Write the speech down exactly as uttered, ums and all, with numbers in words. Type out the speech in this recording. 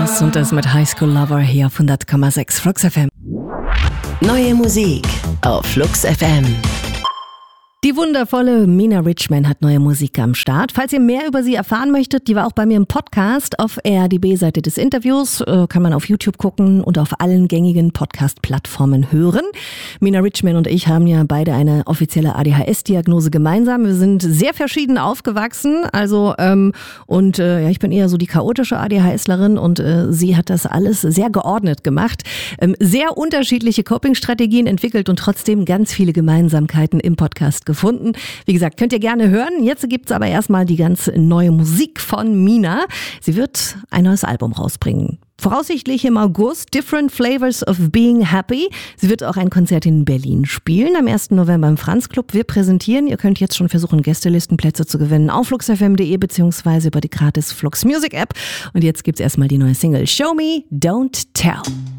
Stars und das mit High School Lover hier auf hundert Komma sechs Flux F M. Neue Musik auf Flux F M. Die wundervolle Mina Richman hat neue Musik am Start. Falls ihr mehr über sie erfahren möchtet, die war auch bei mir im Podcast auf R A D B-Seite des Interviews. Äh, kann man auf YouTube gucken und auf allen gängigen Podcast-Plattformen hören. Mina Richman und ich haben ja beide eine offizielle A D H S-Diagnose gemeinsam. Wir sind sehr verschieden aufgewachsen. Also ähm, und äh, ja, ich bin eher so die chaotische ADHSlerin und äh, sie hat das alles sehr geordnet gemacht. Ähm, sehr unterschiedliche Coping-Strategien entwickelt und trotzdem ganz viele Gemeinsamkeiten im Podcast gefunden. gefunden. Wie gesagt, könnt ihr gerne hören. Jetzt gibt's aber erstmal die ganz neue Musik von Mina. Sie wird ein neues Album rausbringen. Voraussichtlich im August, Different Flavors of Being Happy. Sie wird auch ein Konzert in Berlin spielen, am ersten November im Franz Club. Wir präsentieren, ihr könnt jetzt schon versuchen, Gästelistenplätze zu gewinnen auf flux f m punkt d e beziehungsweise über die gratis Flux Music App. Und jetzt gibt's erstmal die neue Single Show Me, Don't Tell.